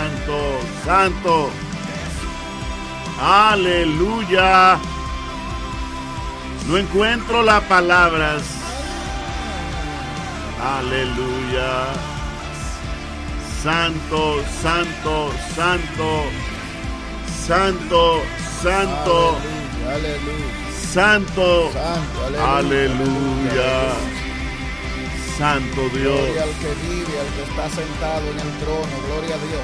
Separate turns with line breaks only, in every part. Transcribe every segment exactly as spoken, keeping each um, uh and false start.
santo, santo. Aleluya. No encuentro las palabras. Aleluya. Santo, santo, santo. Santo, santo.
Aleluya, aleluya.
Santo.
Santo, aleluya.
Aleluya. Santo Dios.
Gloria al que vive, al que está sentado en el trono. Gloria a Dios.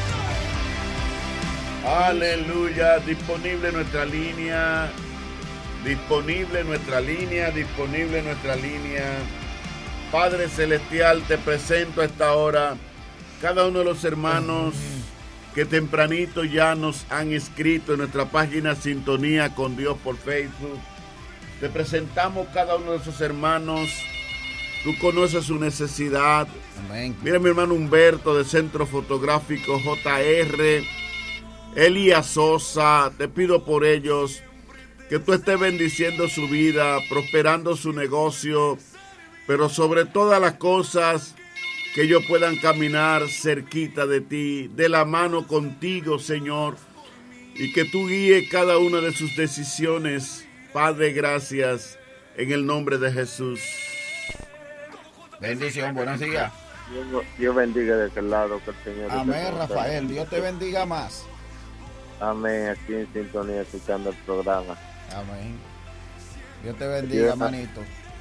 Aleluya. Disponible nuestra línea. Disponible nuestra línea. Disponible nuestra línea. Padre Celestial, te presento a esta hora cada uno de los hermanos que tempranito ya nos han escrito en nuestra página Sintonía con Dios por Facebook. Te presentamos cada uno de esos hermanos. Tú conoces su necesidad.
Amén.
Mira mi hermano Humberto de Centro Fotográfico J R, Elías Sosa, te pido por ellos que tú estés bendiciendo su vida, prosperando su negocio, pero sobre todas las cosas que ellos puedan caminar cerquita de ti, de la mano contigo, Señor, y que tú guíes cada una de sus decisiones. Padre, gracias, en el nombre de Jesús.
Bendición, buenos días.
Dios, Dios bendiga de aquel lado, que el Señor.
Amén, Rafael. Dios te bendiga más.
Amén, aquí en sintonía, escuchando el programa.
Amén. Dios te bendiga,
Ayúdame.
manito.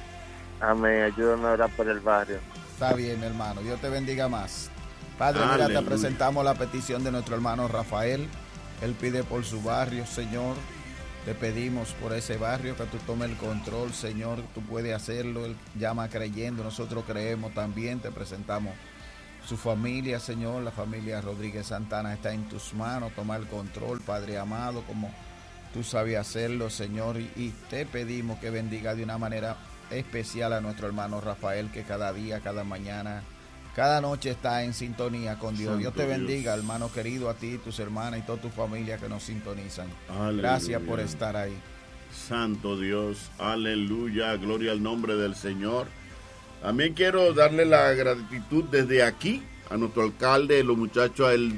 Amén, ayúdame a orar por el barrio.
Está bien, hermano. Dios te bendiga más. Padre, mira,
Aleluya.
te presentamos la petición de nuestro hermano Rafael. Él pide por su barrio, Señor. Te pedimos por ese barrio que tú tomes el control, Señor. Tú puedes hacerlo. Él llama creyendo. Nosotros creemos también. Te presentamos su familia, Señor. La familia Rodríguez Santana está en tus manos. Toma el control, Padre amado, como tú sabes hacerlo, Señor. Y, y te pedimos que bendiga de una manera especial a nuestro hermano Rafael, que cada día, cada mañana, cada noche está en sintonía con Dios.
Santo
Dios te bendiga,
Dios.
hermano querido, a ti, tus hermanas y toda tu familia que nos sintonizan.
Aleluya.
Gracias por estar ahí.
Santo Dios, aleluya, gloria al nombre del Señor. También quiero darle la gratitud desde aquí a nuestro alcalde. Los muchachos el,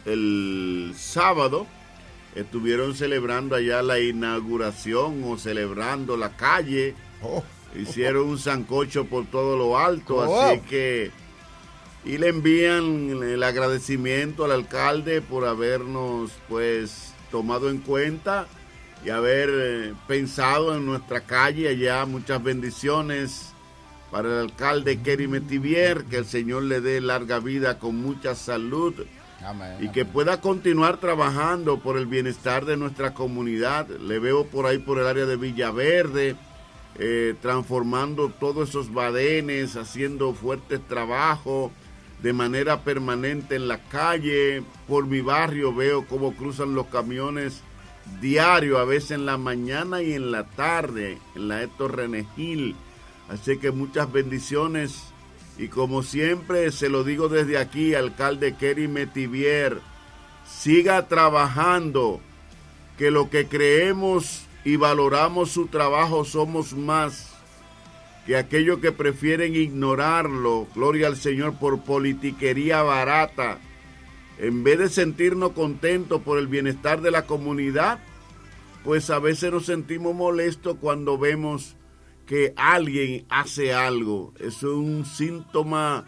el sábado estuvieron celebrando allá la inauguración o celebrando la calle.
Oh.
Hicieron un sancocho por todo lo alto,
Oh.
así que... Y le envían el agradecimiento al alcalde por habernos, pues, tomado en cuenta y haber eh, pensado en nuestra calle allá. Muchas bendiciones para el alcalde Kerry Metivier, que el Señor le dé larga vida con mucha salud.
Amén,
Y que
amén.
pueda continuar trabajando por el bienestar de nuestra comunidad. Le veo por ahí por el área de Villaverde, eh, transformando todos esos badenes, haciendo fuertes trabajos de manera permanente en la calle. Por mi barrio veo cómo cruzan los camiones diario, a veces en la mañana y en la tarde, en la Héctor René Gil. Así que muchas bendiciones. Y como siempre se lo digo desde aquí, alcalde Kerry Metivier, siga trabajando, que lo que creemos y valoramos su trabajo somos más que aquellos que prefieren ignorarlo, gloria al Señor, por politiquería barata. En vez de sentirnos contentos por el bienestar de la comunidad, pues a veces nos sentimos molestos cuando vemos que alguien hace algo. Eso es un síntoma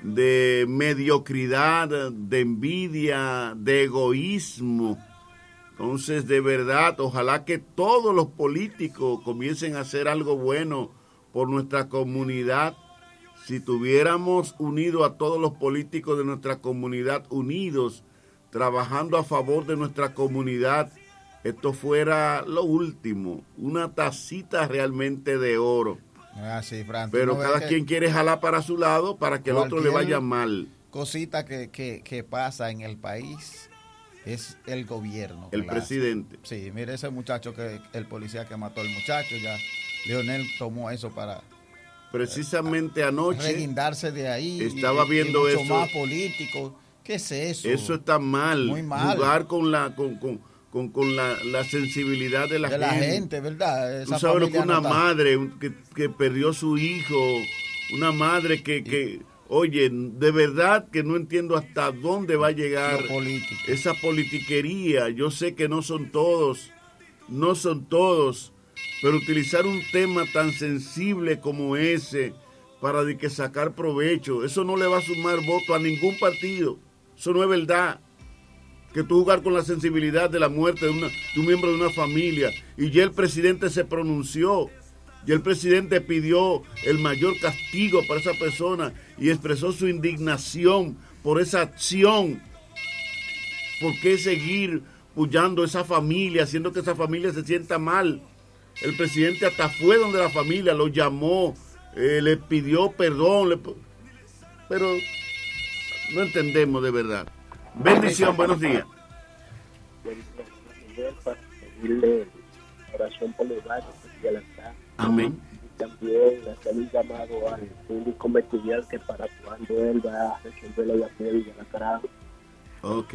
de mediocridad, de envidia, de egoísmo. Entonces, de verdad, ojalá que todos los políticos comiencen a hacer algo bueno por nuestra comunidad. Si tuviéramos unido a todos los políticos de nuestra comunidad, unidos, trabajando a favor de nuestra comunidad, esto fuera lo último, una tacita realmente de oro.
Ah, sí, Fran,
Pero
¿tú no
cada
ves
quien
que
quiere jalar para su lado para que el otro le
cualquier
vaya mal.
cosita que, que, que pasa en el país es el gobierno?
El
que la
presidente.
hace. Sí, mire ese muchacho, que el policía que mató al muchacho, ya Leonel tomó eso para
Precisamente anoche
reguindarse de ahí.
estaba
y,
viendo
y mucho
eso.
más político. ¿Qué es eso?
Eso está mal.
Muy mal.
Jugar con la con, con, con, con la, la sensibilidad de la
de
gente.
la gente, ¿verdad?
Tú
Esa
sabes lo que
familia
una
no está-
madre un- que, que perdió su hijo, una madre que, que Oye, de verdad que no entiendo hasta dónde va a llegar esa politiquería. Yo sé que no son todos, no son todos, pero utilizar un tema tan sensible como ese para de que sacar provecho, eso no le va a sumar voto a ningún partido. Eso no es verdad. Que tú jugar con la sensibilidad de la muerte de, una, de un miembro de una familia, y ya el presidente se pronunció, y el presidente pidió el mayor castigo para esa persona y expresó su indignación por esa acción. ¿Por qué seguir apoyando a esa familia, haciendo que esa familia se sienta mal? El presidente hasta fue donde la familia lo llamó, eh, le pidió perdón, le, pero no entendemos de verdad. Bendición, buenos días.
Oración por los barrios,
amén.
Y también hacer un llamado al síndico Metullar que para cuando él va a resolver la de la cara.
Ok.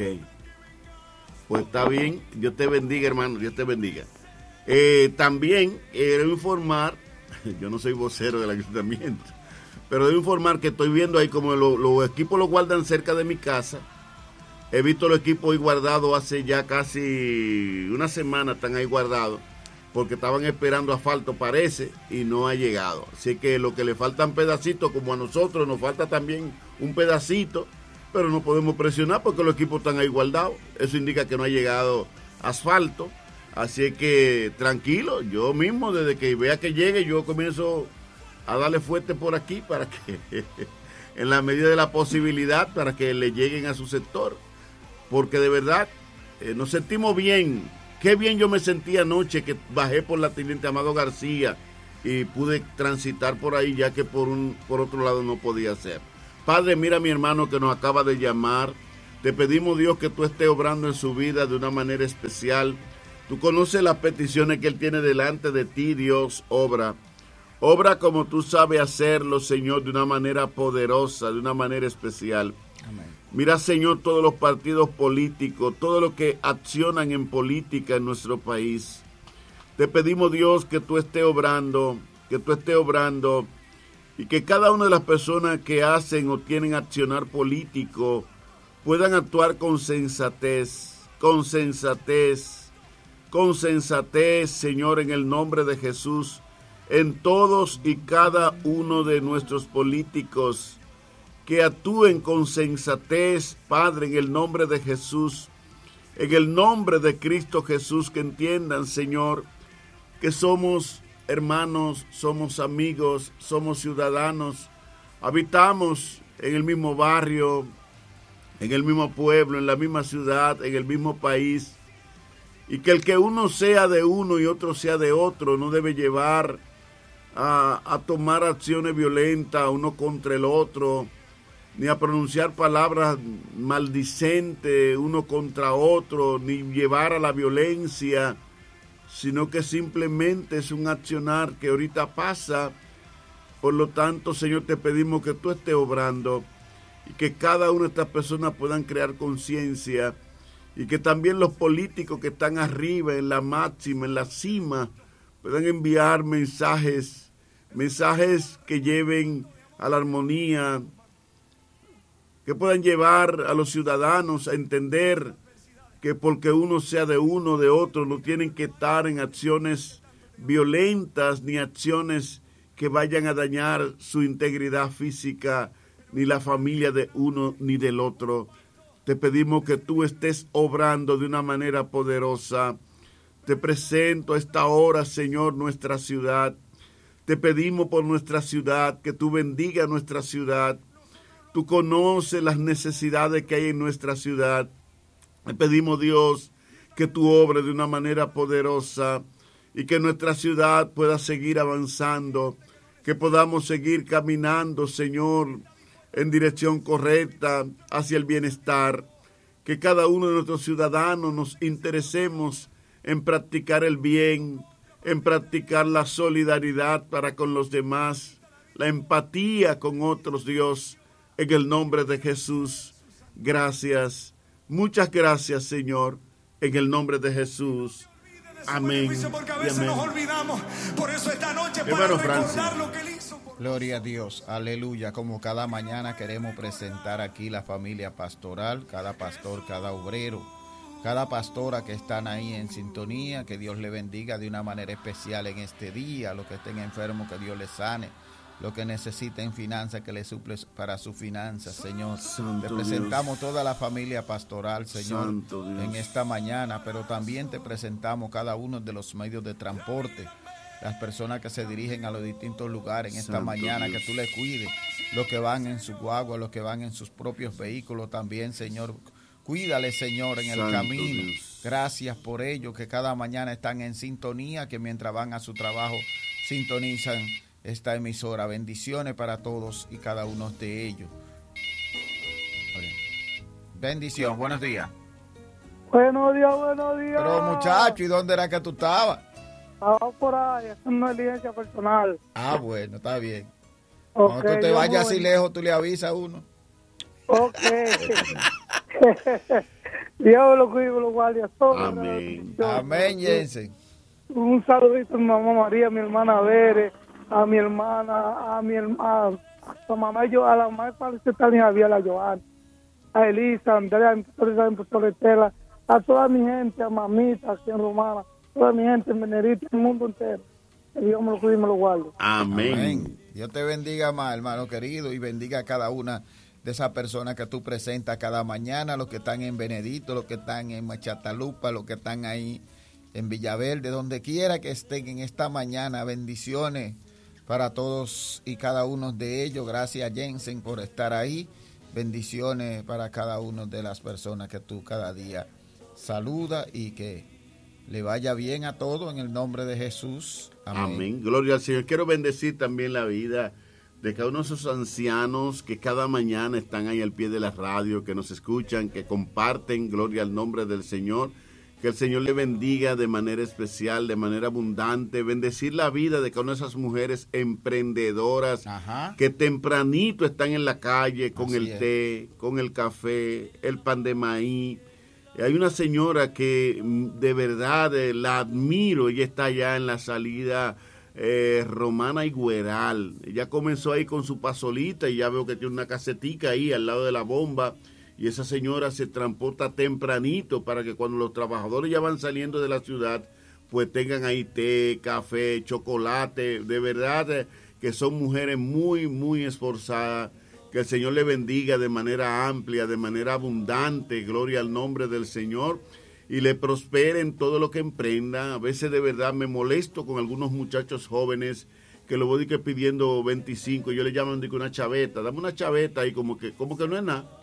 Pues está bien. Dios te bendiga, hermano. Dios te bendiga. Eh, también eh, debo informar, yo no soy vocero del ayuntamiento, pero debo informar que estoy viendo ahí como los lo equipos los guardan cerca de mi casa. He visto los equipos ahí guardados hace ya casi una semana, están ahí guardados, porque estaban esperando asfalto, parece, y no ha llegado. Así que lo que le faltan pedacitos, como a nosotros, nos falta también un pedacito, pero no podemos presionar porque los equipos están ahí guardados. Eso indica que no ha llegado asfalto. Así que tranquilo, yo mismo, desde que vea que llegue, yo comienzo a darle fuerte por aquí para que, en la medida de la posibilidad, para que le lleguen a su sector. Porque de verdad eh, nos sentimos bien. Qué bien yo me sentí anoche que bajé por la Teniente Amado García y pude transitar por ahí, ya que por un por otro lado no podía hacer. Padre, mira a mi hermano que nos acaba de llamar. Te pedimos, Dios, que tú estés obrando en su vida de una manera especial. Tú conoces las peticiones que él tiene delante de ti, Dios, obra. Obra como tú sabes hacerlo, Señor, de una manera poderosa, de una manera especial. Amén. Mira, Señor, todos los partidos políticos, todo lo que accionan en política en nuestro país. Te pedimos, Dios, que tú estés obrando, que tú estés obrando y que cada una de las personas que hacen o tienen accionar político puedan actuar con sensatez, con sensatez, con sensatez, Señor, en el nombre de Jesús, en todos y cada uno de nuestros políticos. Que actúen con sensatez, Padre, en el nombre de Jesús, en el nombre de Cristo Jesús, que entiendan, Señor, que somos hermanos, somos amigos, somos ciudadanos, habitamos en el mismo barrio, en el mismo pueblo, en la misma ciudad, en el mismo país, y que el que uno sea de uno y otro sea de otro no debe llevar a, a tomar acciones violentas uno contra el otro, ni a pronunciar palabras maldicentes uno contra otro, ni llevar a la violencia, sino que simplemente es un accionar que ahorita pasa. Por lo tanto, Señor, te pedimos que tú estés obrando y que cada una de estas personas puedan crear conciencia y que también los políticos que están arriba, en la máxima, en la cima, puedan enviar mensajes, mensajes que lleven a la armonía, que puedan llevar a los ciudadanos a entender que porque uno sea de uno o de otro, no tienen que estar en acciones violentas ni acciones que vayan a dañar su integridad física, ni la familia de uno ni del otro. Te pedimos que tú estés obrando de una manera poderosa. Te presento a esta hora, Señor, nuestra ciudad. Te pedimos por nuestra ciudad, que tú bendiga nuestra ciudad. Tú conoces las necesidades que hay en nuestra ciudad. Te pedimos, Dios, que tú obres de una manera poderosa y que nuestra ciudad pueda seguir avanzando, que podamos seguir caminando, Señor, en dirección correcta hacia el bienestar, que cada uno de nuestros ciudadanos nos interesemos en practicar el bien, en practicar la solidaridad para con los demás, la empatía con otros, Dios. En el nombre de Jesús, gracias, muchas gracias, Señor, en el nombre de Jesús. Amén.
Porque a veces nos olvidamos. Por eso esta noche,
para
recordar lo que él hizo.
Gloria a Dios, aleluya. Como cada mañana queremos presentar aquí la familia pastoral, cada pastor, cada obrero, cada pastora que están ahí en sintonía. Que Dios le bendiga de una manera especial en este día. Los que estén enfermos, que Dios les sane. Los que necesiten finanzas, que les suple para sus finanzas, Señor.
Santo
Te presentamos
Dios.
toda la familia pastoral, Señor,
Santo Dios.
en esta mañana, pero también te presentamos cada uno de los medios de transporte, las personas que se dirigen a los distintos lugares en esta
Santo
mañana,
Dios.
que tú les cuides, los que van en su guagua, los que van en sus propios vehículos también, Señor. Cuídale, Señor, en el
Santo
camino.
Dios.
Gracias por ello, que cada mañana están en sintonía, que mientras van a su trabajo sintonizan esta emisora. Bendiciones para todos y cada uno de ellos. Bendición, buenos días.
Buenos días, buenos días.
Pero muchacho, ¿y dónde era que tú estabas?
Estaba por ahí, haciendo una diligencia personal.
Ah, bueno, está bien.
Okay,
Cuando tú te
yo
vayas
voy.
así lejos, tú le avisas a uno.
Ok. Dios lo cuide y lo guarde a todos.
Amén.
Amén, Jensen.
Un saludito a mi mamá María, a mi hermana Bere, a mi hermana, a mi hermana, a su mamá, yo, a la mamá de Pablo Cetani, a Javier, a Joan, a Elisa, a Andrea, a mi profesora, a mi profesora Estela, a toda mi gente, a mamita, aquí en Romana, toda mi gente en Venerito, el mundo entero. Que Dios me lo cuide y me lo guarde.
Amén.
Amén. Dios te bendiga más, hermano querido, y bendiga a cada una de esas personas que tú presentas cada mañana, los que están en Benedito, los que están en Machatalupa, los que están ahí en Villaverde, donde quiera que estén en esta mañana. Bendiciones para todos y cada uno de ellos. Gracias, Jensen, por estar ahí. Bendiciones para cada una de las personas que tú cada día saludas, y que le vaya bien a todos en el nombre de Jesús. Amén.
Amén. Gloria al Señor. Quiero bendecir también la vida de cada uno de esos ancianos que cada mañana están ahí al pie de la radio, que nos escuchan, que comparten. Gloria al nombre del Señor. Que el Señor le bendiga de manera especial, de manera abundante. Bendecir la vida de cada una de esas mujeres emprendedoras.
Ajá.
Que tempranito están en la calle con
Así
el
es.
té, con el café, el pan de maíz. Hay una señora que mm, de verdad eh, la admiro. Ella está allá en la salida eh, Romana y Güeral. Ella comenzó ahí con su pasolita y ya veo que tiene una casetica ahí al lado de la bomba. Y esa señora se transporta tempranito para que cuando los trabajadores ya van saliendo de la ciudad, pues tengan ahí té, café, chocolate. De verdad eh, que son mujeres muy, muy esforzadas. Que el Señor le bendiga de manera amplia, de manera abundante. Gloria al nombre del Señor. Y le prospere en todo lo que emprenda. A veces de verdad me molesto con algunos muchachos jóvenes que lo voy que pidiendo veinticinco. Yo le llaman de que una chaveta. Dame una chaveta ahí como que, como que no es nada.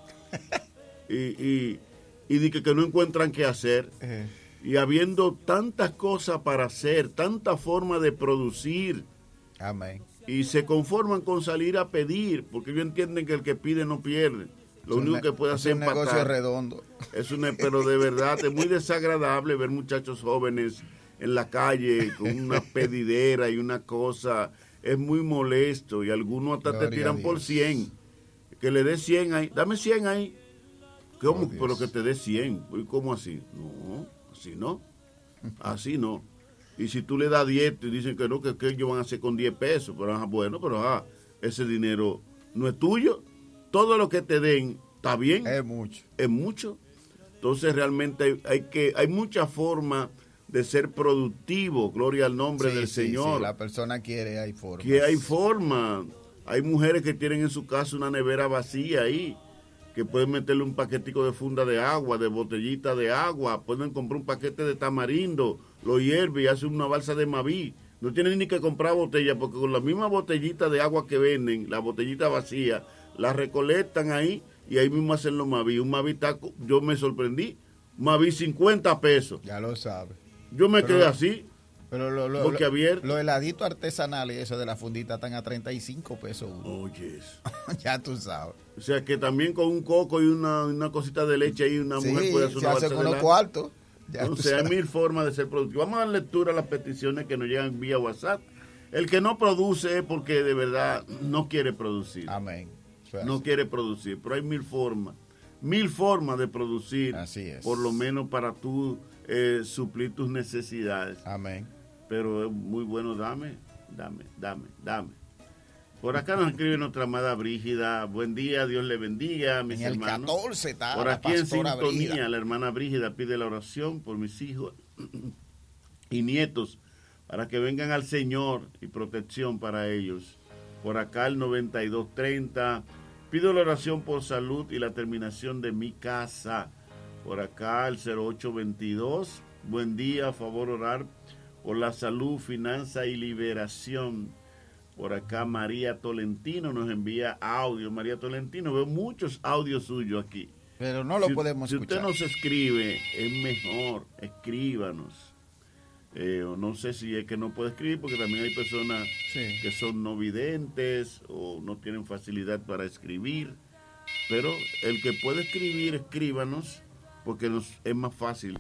Y, y, y di que, que no encuentran qué hacer.
Eh,
Y habiendo tantas cosas para hacer, tanta forma de producir,
Amén.
y se conforman con salir a pedir, porque ellos entienden que el que pide no pierde. Lo
Es un
único
ne-
que puede
es
hacer es
un negocio
empatar.
redondo.
Es una, pero de verdad es muy desagradable ver muchachos jóvenes en la calle con una pedidera y una cosa. Es muy molesto y algunos hasta
Gloria
te
a
tiran
Dios.
por cien. Que le dé cien ahí. Dame cien ahí. ¿Cómo?
Oh, Dios.
Pero que te dé cien. ¿Y cómo así? No, así no. Así no. Y si tú le das diez, te dicen que no, que, que ellos van a hacer con diez pesos. Pero ajá, bueno, pero ajá, ese dinero no es tuyo. Todo lo que te den está bien.
Es mucho.
Es mucho. Entonces realmente hay, hay que hay muchas formas de ser productivo. Gloria al nombre
Sí,
del
sí,
Señor.
sí, la persona quiere, hay forma.
Que hay forma. Hay mujeres que tienen en su casa una nevera vacía ahí, que pueden meterle un paquetico de funda de agua, de botellita de agua, pueden comprar un paquete de tamarindo, lo hierve y hace una balsa de Maví. No tienen ni que comprar botella, porque con la misma botellita de agua que venden, la botellita vacía, la recolectan ahí y ahí mismo hacen los Maví. Un Maví taco, yo me sorprendí, Maví cincuenta pesos.
Ya lo sabe.
Yo me
Pero-
quedé así.
Pero lo, lo,
Porque
lo-
abierto.
los heladitos artesanales, eso de la fundita, están a treinta y cinco pesos uno.
Oye, eso.
Ya tú sabes.
O sea que también con un coco y una, una cosita de leche ahí una
Sí,
mujer puede hacer
se
una
hacen
balsa de
unos
helado.
cuartos. Ya tú
Entonces hay
sabes.
mil formas de ser productivo. Vamos a dar lectura a las peticiones que nos llegan vía WhatsApp. El que no produce es porque de verdad no quiere producir.
Amén. Eso es
No
así.
quiere producir, pero hay mil formas. Mil formas de producir.
Así es.
Por lo menos para tú eh, suplir tus necesidades.
Amén.
Pero es muy bueno, dame, dame, dame, dame. Por acá nos escribe nuestra amada Brígida. Buen día, Dios le bendiga, mis
en el
hermanos.
catorce está
por
la
aquí en
pastora
sintonía,
Brígida.
La hermana Brígida pide la oración por mis hijos y nietos para que vengan al Señor y protección para ellos. Por acá el noventa y dos treinta, pido la oración por salud y la terminación de mi casa. Por acá el cero ocho veintidós, buen día, a favor orar por la salud, finanza y liberación. Por acá María Tolentino nos envía audio. María Tolentino, veo muchos audios suyos aquí.
Pero no lo
si,
podemos
si
escuchar.
Si usted nos escribe, es mejor, escríbanos. Eh, o no sé si es que no puede escribir, porque también hay personas
Sí.
que son no videntes o no tienen facilidad para escribir. Pero el que puede escribir, escríbanos, porque nos es más fácil.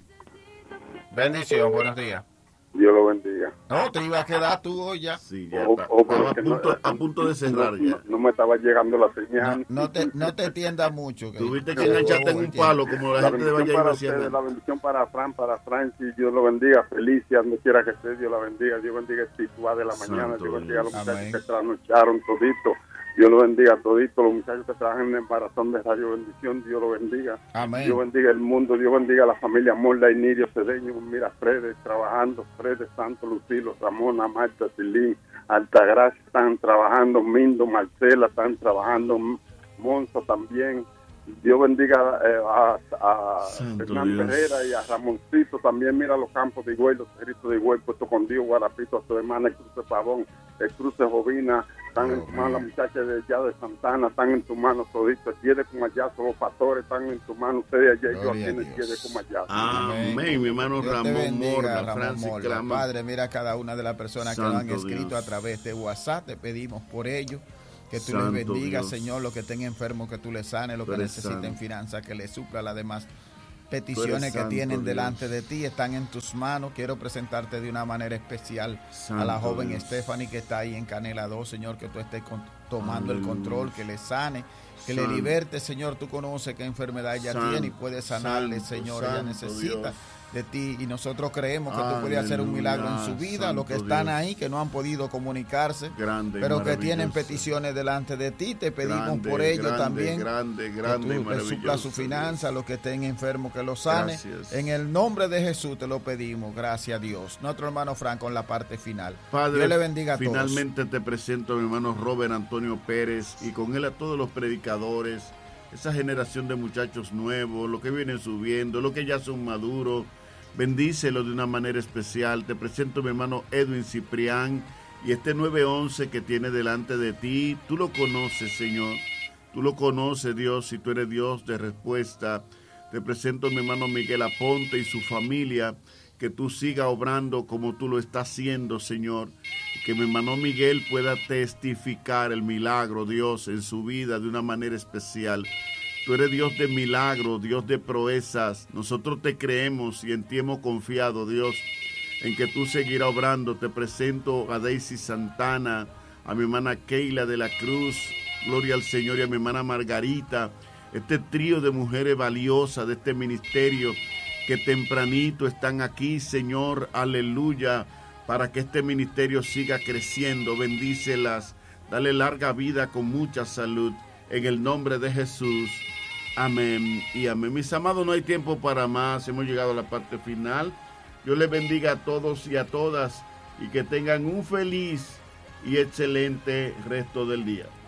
Bendición, buenos días.
Dios lo bendiga.
No, te iba a quedar tú hoy ya.
Sí, ya
O-
está.
o
Estaba a
porque
punto,
no-
a punto de cerrar
no,
ya.
No, no me estaba llegando la
No,
señal.
no te, no te tiendas mucho.
Tuviste que engancharte en un palo como la,
La
gente de
bendición
Valle
para ustedes, la bendición para Fran, para Francis, Dios lo bendiga, Felicia, donde quiera que esté, Dios la bendiga, Dios bendiga el titular de la
Santo
mañana, Dios bendiga a los
Dios.
muchachos
Amén.
que trasnocharon todito, Dios lo bendiga a todito, los muchachos que trabajan en el maratón de Radio Bendición, Dios lo bendiga,
Amén.
Dios bendiga el mundo, Dios bendiga a la familia Morla y Nirio Cedeño, mira, Fredes trabajando, Fredes, Santo, Lucilo, Ramona, Marta, Silín, Altagracia están trabajando, Mindo, Marcela están trabajando, Monza también. Dios bendiga eh, a, a
Santo
Hernán
Dios.
Pereira y a Ramoncito. También mira los campos de Higüey, los cerritos de Higüey, puesto con Dios, Guarapito, a su hermana, el Cruce Pavón, el Cruce Jovina. Están en tu mano las muchachas de allá de Santana, están en tu mano toditos. Quiere como allá, los pastores están en tu mano. Ustedes allá y yo
Gloria
aquí en
a
el
Dios.
quiere como allá.
Amén, mi hermano
Dios te
Ramón
bendiga,
Morla,
Ramón
Francis
Morla.
Clama.
Padre, mira a cada una de las personas que nos han
Santo
escrito
Dios.
a través de WhatsApp. Te pedimos por ellos que tú
Santo
les bendigas,
Dios.
Señor, los que estén enfermos, que tú les sanes, los
Tú
que
eres
necesiten
santo.
finanzas, que les supla las demás
Tú
peticiones
eres
que
santo,
tienen
Dios.
delante de ti, están en tus manos. Quiero presentarte de una manera especial a la
Santo
joven
Dios.
Stephanie que está ahí en Canela dos, Señor, que tú estés con- tomando el
Aleluya.
control, que le sane, que
Santo.
le liberte, Señor. Tú conoces qué enfermedad ella
Santo,
tiene y puedes sanarle,
santo,
Señor. Ella
santo
necesita
Dios.
de ti y nosotros creemos que tú puedes hacer un
Aleluya,
milagro en su vida.
santo
Los que están
Dios.
ahí, que no han podido comunicarse,
Grande y
pero que tienen
maravilloso.
peticiones delante de ti, te pedimos
Grande,
por ellos
grande,
también.
grande,
Que
grande y
tú le supla
maravilloso,
su finanza,
Dios.
los que estén enfermos, que los sane.
Gracias.
En el nombre de Jesús te lo pedimos, gracias a Dios. Nuestro hermano Franco en la parte final.
Padre,
Dios le bendiga a todos.
finalmente te presento a mi hermano Robert Antonio Pérez y con él a todos los predicadores, esa generación de muchachos nuevos, los que vienen subiendo, los que ya son maduros. Bendícelo de una manera especial. Te presento a mi hermano Edwin Ciprián y este nueve once que tiene delante de ti. Tú lo conoces, Señor. Tú lo conoces, Dios, y tú eres Dios de respuesta. Te presento a mi hermano Miguel Aponte y su familia. Que tú sigas obrando como tú lo estás haciendo, Señor. Y que mi hermano Miguel pueda testificar el milagro, Dios, en su vida de una manera especial. Tú eres Dios de milagros, Dios de proezas. Nosotros te creemos y en ti hemos confiado, Dios, en que tú seguirás obrando. Te presento a Daisy Santana, a mi hermana Keila de la Cruz, gloria al Señor, y a mi hermana Margarita, este trío de mujeres valiosas de este ministerio que tempranito están aquí, Señor, aleluya, para que este ministerio siga creciendo. Bendícelas, dale larga vida con mucha salud, en el nombre de Jesús. Amén y amén. Mis amados, no hay tiempo para más, hemos llegado a la parte final. Dios les bendiga a todos y a todas y que tengan un feliz y excelente resto del día.